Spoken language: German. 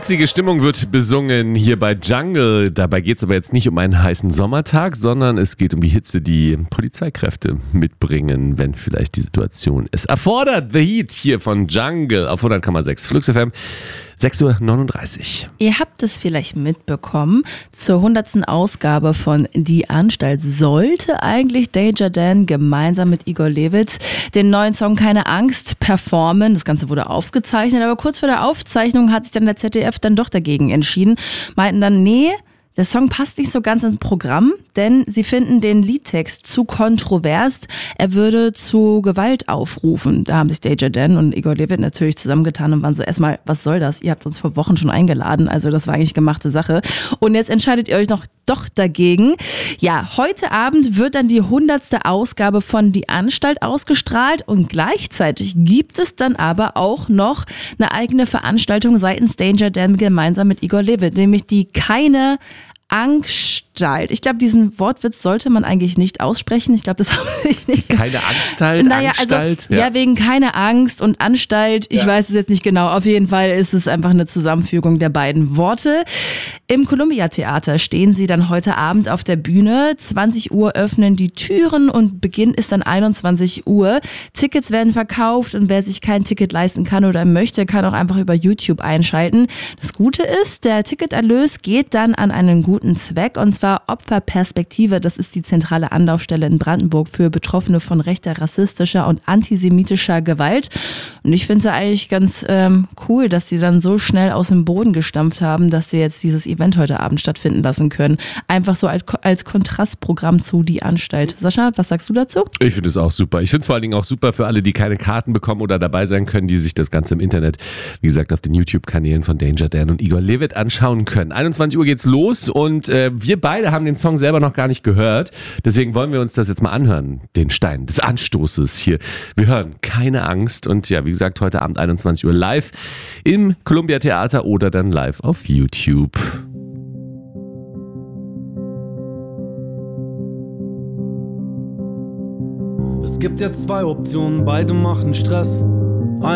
Hitzige Stimmung wird besungen hier bei Jungle. Dabei geht es aber jetzt nicht um einen heißen Sommertag, sondern es geht um die Hitze, die Polizeikräfte mitbringen, wenn vielleicht die Situation es erfordert. The Heat hier von Jungle auf 100,6 Flux FM. 6:39 Uhr. Ihr habt es vielleicht mitbekommen, zur 100. Ausgabe von Die Anstalt sollte eigentlich Danger Dan gemeinsam mit Igor Levit den neuen Song Keine Angst performen. Das Ganze wurde aufgezeichnet, aber kurz vor der Aufzeichnung hat sich dann der ZDF dann doch dagegen entschieden. Meinten dann, nee, der Song passt nicht so ganz ins Programm, denn sie finden den Liedtext zu kontrovers. Er würde zu Gewalt aufrufen. Da haben sich Danger Dan und Igor Levit natürlich zusammengetan und waren so, erstmal, was soll das? Ihr habt uns vor Wochen schon eingeladen, also das war eigentlich gemachte Sache. Und jetzt entscheidet ihr euch noch doch dagegen. Ja, heute Abend wird dann die 100. Ausgabe von Die Anstalt ausgestrahlt und gleichzeitig gibt es dann aber auch noch eine eigene Veranstaltung seitens Danger Dan gemeinsam mit Igor Levit, nämlich die Keine Anstalt. Ich glaube, diesen Wortwitz sollte man eigentlich nicht aussprechen. Ich glaube, das habe ich nicht. Keine Anstalt? Naja, Anstalt? Also, ja, wegen keine Angst und Anstalt. Ich weiß es jetzt nicht genau. Auf jeden Fall ist es einfach eine Zusammenfügung der beiden Worte. Im Columbia Theater stehen sie dann heute Abend auf der Bühne. 20 Uhr öffnen die Türen und Beginn ist dann 21 Uhr. Tickets werden verkauft und wer sich kein Ticket leisten kann oder möchte, kann auch einfach über YouTube einschalten. Das Gute ist, der Ticketerlös geht dann an einen guten Zweck, und zwar Opferperspektive. Das ist die zentrale Anlaufstelle in Brandenburg für Betroffene von rechter, rassistischer und antisemitischer Gewalt. Und ich finde es eigentlich ganz cool, dass sie dann so schnell aus dem Boden gestampft haben, dass sie jetzt dieses Event heute Abend stattfinden lassen können. Einfach so als Kontrastprogramm zu Die Anstalt. Sascha, was sagst du dazu? Ich finde es auch super. Ich finde es vor allen Dingen auch super für alle, die keine Karten bekommen oder dabei sein können, die sich das Ganze im Internet, wie gesagt, auf den YouTube-Kanälen von Danger Dan und Igor Levit anschauen können. 21 Uhr geht's los und wir beide haben den Song selber noch gar nicht gehört. Deswegen wollen wir uns das jetzt mal anhören. Den Stein des Anstoßes hier. Wir hören Keine Angst und ja, wie gesagt, heute Abend 21 Uhr live im Columbia Theater oder dann live auf YouTube. Es gibt jetzt zwei Optionen, beide machen Stress.